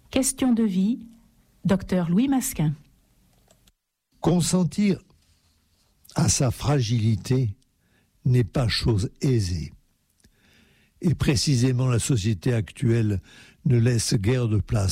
Question de vie, Dr Louis Masquin. Consentir à sa fragilité n'est pas chose aisée. Et précisément la société actuelle ne laisse guère de place